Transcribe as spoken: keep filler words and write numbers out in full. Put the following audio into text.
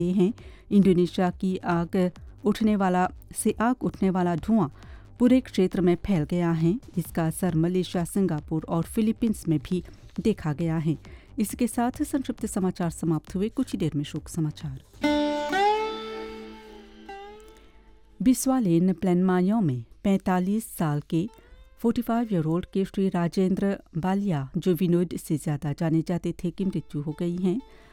हैं। इंडोनेशिया की आग उठने वाला से आग उठने वाला धुआं पूरे क्षेत्र में फैल गया है। इसका असर मलेशिया, सिंगापुर और फिलीपींस में भी देखा गया है। इसके साथ संक्षिप्त समाचार समाप्त हुए। कुछ ही देर में शोक समाचार। बिस्वालेन प्लेनमायो में पैंतालीस साल के पैंतालीस ईयर ओल्ड के श्री राजेंद्र बालिया, जो विनोद से ज़्यादा जाने जाते थे, की मृत्यु हो गई है।